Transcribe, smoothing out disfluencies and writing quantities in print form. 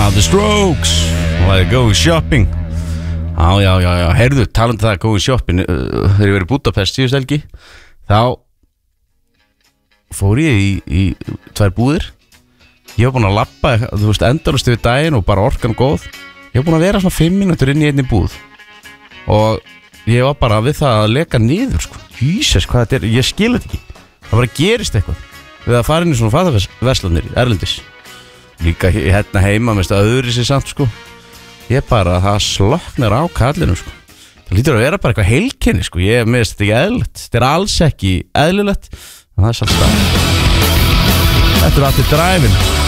The Strokes Like Going Shopping. Já, heyrðu, talandi það Going Shopping. Þegar ég verið í Budapest síðust helgi, þá fór ég í 2 búðir. Ég var búin að labba, þú veist, endalaust yfir daginn og bara orkan góð. Ég var búin að vera svona 5 mínútur inn í einni búð og ég var bara við það að leka niður, sko. Jesus, hvað þetta ég skil þetta ekki. Það bara gerist eitthvað við að fara inn í svona fataverslanir erlendis. Líka hérna heima mest öðru sér samt, sko. Ég bara, það sloknar á kallinu, sko. Það lítur að vera bara eitthvað heilkenni, sko. Ég meðist þetta ekki eðlilegt. Þetta alls ekki eðlilegt. Það svolítið. Þetta allir dræfin.